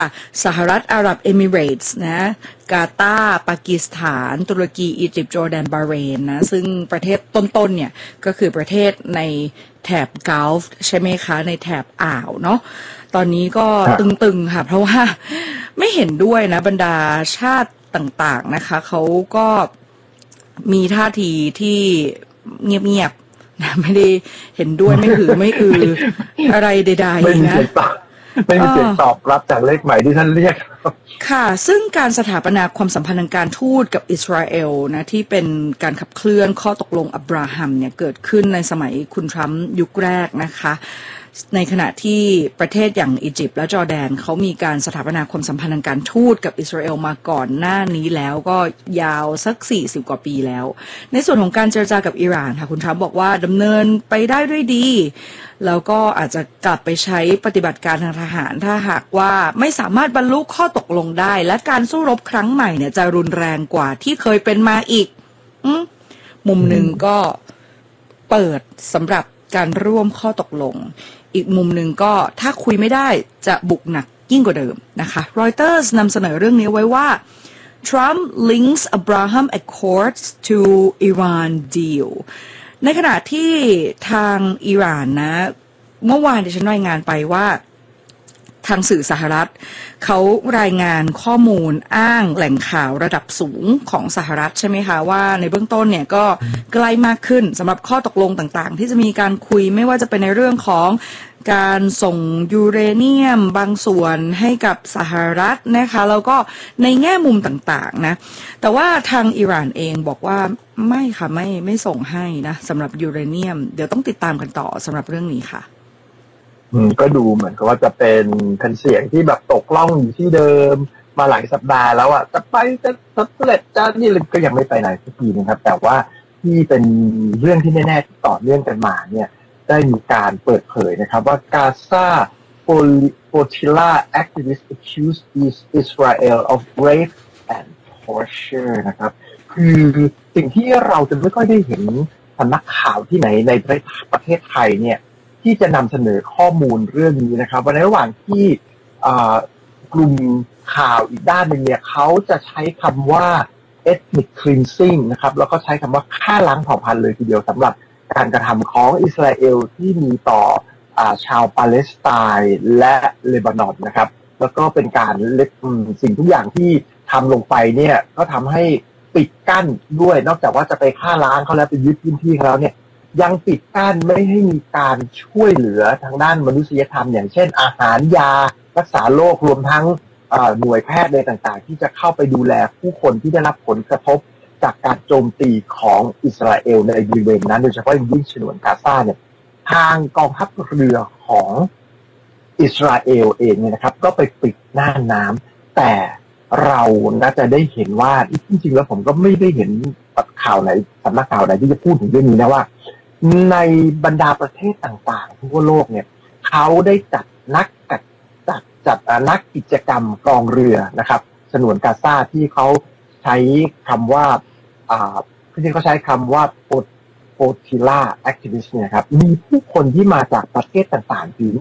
สหรัฐอาหรับเอมิเรตส์นะกาตาร์ปากีสถานตุรกีอียิปต์จอร์แดนบาห์เรนนะซึ่งประเทศต้นๆเนี่ยก็คือประเทศในแถบกัลฟ์ใช่ไหมคะในแถบอ่าวเนาะตอนนี้ก็ตึงๆค่ะเพราะว่าไม่เห็นด้วยนะบรรดาชาติต่างๆนะคะเขาก็มีท่าทีที่เงียบๆนะไม่ได้เห็นด้วยไม่หือไม่อืออะไรใดๆนะไม่มีเสียงตอบรับจากเลขใหม่ที่ท่านเรียกค่ะซึ่งการสถาปนาความสัมพันธ์ทางการทูตกับอิสราเอลนะที่เป็นการขับเคลื่อนข้อตกลงอับราฮัมเนี่ยเกิดขึ้นในสมัยคุณทรัมป์ยุคแรกนะคะในขณะที่ประเทศอย่างอียิปต์และจอร์แดนเขามีการสถาปนาความสัมพันธ์ทางการทูตกับอิสราเอลมาก่อนหน้านี้แล้วก็ยาวสัก40กว่าปีแล้วในส่วนของการเจรจากับอิหร่านค่ะคุณทรัมป์บอกว่าดำเนินไปได้ด้วยดีแล้วก็อาจจะกลับไปใช้ปฏิบัติการทางทหารถ้าหากว่าไม่สามารถบรรลุข้อตกลงได้และการสู้รบครั้งใหม่เนี่ยจะรุนแรงกว่าที่เคยเป็นมาอีกมุมหนึ่งก็เปิดสำหรับการร่วมข้อตกลงอีกมุมหนึ่งก็ถ้าคุยไม่ได้จะบุกหนักยิ่งกว่าเดิมนะคะ Reuters นำเสนอเรื่องนี้ไว้ว่า Trump links Abraham Accords to Iran deal ในขณะที่ทางอิหร่านนะเมื่อวานดิฉันรายงานไปว่าทางสื่อสหรัฐเขารายงานข้อมูลอ้างแหล่งข่าวระดับสูงของสหรัฐใช่ไหมคะว่าในเบื้องต้นเนี่ยก็ใกล้มากขึ้นสำหรับข้อตกลงต่างๆที่จะมีการคุยไม่ว่าจะเป็นในเรื่องของการส่งยูเรเนียมบางส่วนให้กับสหรัฐนะคะแล้วก็ในแง่มุมต่างๆนะแต่ว่าทางอิหร่านเองบอกว่าไม่ค่ะไม่ส่งให้นะสำหรับยูเรเนียมเดี๋ยวต้องติดตามกันต่อสำหรับเรื่องนี้ค่ะก็ดูเหมือนกับว่าจะเป็นแผ่นเสียงที่แบบตกล่องอยู่ที่เดิมมาหลายสัปดาห์แล้วอ่ะจะไปจะสำเร็จจะนี่ก็ยังไม่ไปไหนสักทีนึงครับแต่ว่าที่เป็นเรื่องที่แน่ๆที่ต่อเนื่องกันมาเนี่ยได้มีการเปิดเผยนะครับว่ากาซาโฟติล่า activists accused Israel of rape and torture นะครับคือสิ่งที่เราจะไม่ค่อยได้เห็นสำนักข่าวที่ไหนในประเทศไทยเนี่ยที่จะนำเสนอข้อมูลเรื่องนี้นะครับในระหว่างที่กลุ่มข่าวอีกด้านหนึ่งเนี่ยเขาจะใช้คำว่า ethnic cleansing นะครับแล้วก็ใช้คำว่าฆ่าล้างเผ่าพันธุ์เลยทีเดียวสำหรับการกระทำของอิสราเอลที่มีต่อชาวปาเลสไตน์และเลบานอนนะครับแล้วก็เป็นการสิ่งทุกอย่างที่ทำลงไปเนี่ยก็ทำให้ปิดกั้นด้วยนอกจากว่าจะไปฆ่าล้างเขาแล้วไปยึดพื้นที่เขาแล้วเนี่ยยังปิดกั้นไม่ให้มีการช่วยเหลือทางด้านมนุษยธรรมอย่างเช่นอาหารยารักษาโรครวมทั้งหน่วยแพทย์ในต่างๆที่จะเข้าไปดูแลผู้คนที่ได้รับผลกระทบจากการโจมตีของอิสราเอลในบริเวณนั้นโดยเฉพาะอย่างยิ่งฉนวนกาซาเนี่ยทางกองทัพเรือของอิสราเอลเองเนี่ยนะครับก็ไปปิดหน้าน้ำแต่เราน่าจะได้เห็นว่าจริงๆแล้วผมก็ไม่ได้เห็นข่าวไหนสำนักข่าวไหนที่จะพูดถึงเรื่องนี้นะว่าในบรรดาประเทศต่างๆทั่วโลกเนี่ยเขาได้จัดนักกิจกรรมกองเรือนะครับฉนวนกาซาที่เขาใช้คำว่าที่เขาใช้คำว่าโปติล่าแอคทิวิสต์เนี่ยครับมีผู้คนที่มาจากประเทศต่างๆถึง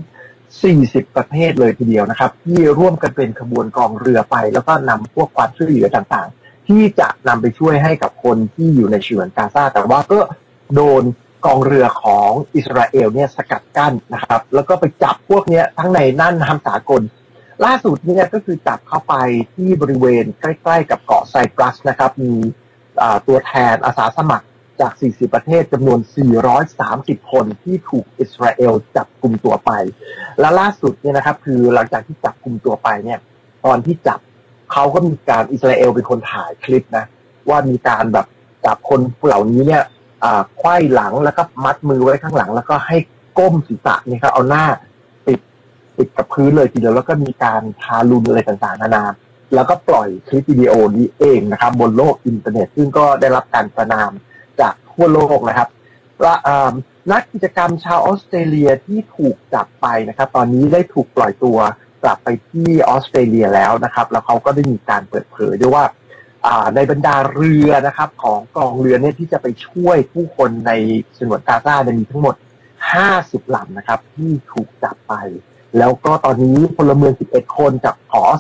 40ประเทศเลยทีเดียวนะครับที่ร่วมกันเป็นขบวนกองเรือไปแล้วก็นำพวกความช่วยเหลือต่างๆที่จะนำไปช่วยให้กับคนที่อยู่ในฉนวนกาซาแต่ว่าก็โดนกองเรือของอิสราเอลเนี่ยสกัดกั้นนะครับแล้วก็ไปจับพวกนี้ทั้งในน่านน้ำสากลล่าสุดเนี่ยก็คือจับเข้าไปที่บริเวณใกล้ๆกับเกาะไซปรัสนะครับมีตัวแทนอาสาสมัครจาก40ประเทศจำนวน430คนที่ถูกอิสราเอลจับกุมตัวไปและล่าสุดเนี่ยนะครับคือหลังจากที่จับกุมตัวไปเนี่ยตอนที่จับเขาก็มีการอิสราเอลเป็นคนถ่ายคลิปนะว่ามีการแบบจับคนเหล่านี้เนี่ยไขว้หลังแล้วก็มัดมือไว้ข้างหลังแล้วก็ให้ก้มศีรษะนี่ครับเอาหน้าติดกับพื้นเลยทีเดียวแล้วก็มีการทารุณอะไรต่างๆนานาแล้วก็ปล่อยคลิปวิดีโอนี้เองนะครับบนโลกอินเทอร์เน็ตซึ่งก็ได้รับการประณามจากทั่วโลกนะครับและนักกิจกรรมชาวออสเตรเลียที่ถูกจับไปนะครับตอนนี้ได้ถูกปล่อยตัวกลับไปที่ออสเตรเลียแล้วนะครับแล้วเขาก็ได้มีการเปิดเผยด้วยว่าในบรรดาเรือนะครับของกองเรือเนี่ยที่จะไปช่วยผู้คนในฉนวนกาซาเนี่ยมีทั้งหมด50ลำนะครับที่ถูกจับไปแล้วก็ตอนนี้พลเมือง11 คนกับผอ